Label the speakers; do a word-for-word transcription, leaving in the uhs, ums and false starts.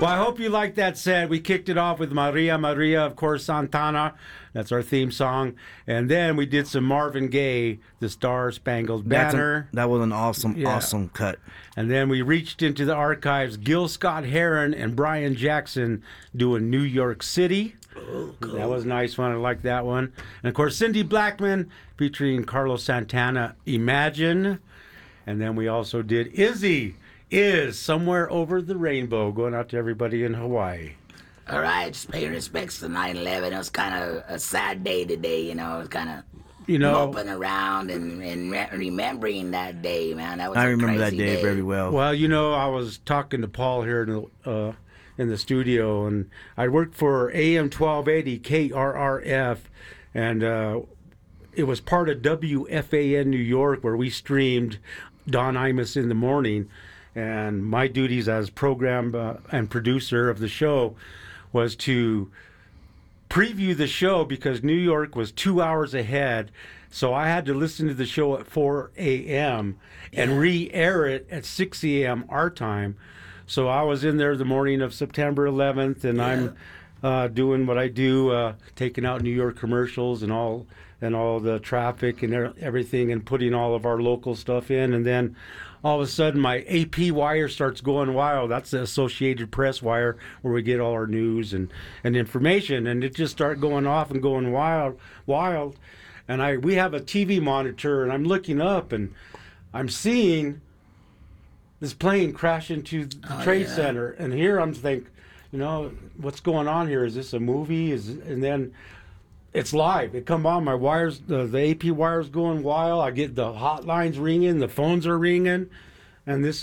Speaker 1: Well, I hope you liked that set. We kicked it off with Maria Maria, of course, Santana. That's our theme song. And then we did some Marvin Gaye, The Star Spangled
Speaker 2: That's
Speaker 1: Banner.
Speaker 2: a, that was an awesome,
Speaker 1: Yeah.
Speaker 2: awesome cut.
Speaker 1: And then we reached into the archives, Gil Scott Heron and Brian Jackson doing New York City.
Speaker 3: Oh, cool.
Speaker 1: That was a nice one. I like that one. And of course, Cindy Blackman featuring Carlos Santana, Imagine. And then we also did Izzy is Somewhere Over the Rainbow, going out to everybody in Hawaii.
Speaker 3: All right, just pay respects to nine eleven. It was kind of a sad day today, you know. It was kind of
Speaker 1: You know,
Speaker 3: moping around and, and re- remembering that day, man. That was
Speaker 2: I
Speaker 3: a
Speaker 2: remember that
Speaker 3: crazy
Speaker 2: day, very well.
Speaker 1: well, you know, I was talking to Paul here in the, uh, in the studio, and I worked for A M twelve eighty K R R F, and uh, it was part of W F A N New York, where we streamed Don Imus in the morning. And my duties as program uh, and producer of the show was to preview the show because New York was two hours ahead. So I had to listen to the show at four a.m. and re-air it at six a.m. our time. So I was in there the morning of September eleventh, and
Speaker 3: Yeah.
Speaker 1: I'm uh, doing what I do, uh, taking out New York commercials and all and all the traffic and er- everything, and putting all of our local stuff in. And then all of a sudden, my A P wire starts going wild. That's the Associated Press wire, where we get all our news and, and information. And it just started going off and going wild, wild. And I we have a T V monitor, and I'm looking up, and I'm seeing this plane crash into the
Speaker 3: Oh,
Speaker 1: Trade
Speaker 3: yeah.
Speaker 1: Center. And here I'm thinking, you know, what's going on here? Is this a movie? Is and then it's live. It come on. My wires, the, the A P wires going wild. I get the hotlines ringing, the phones are ringing, and this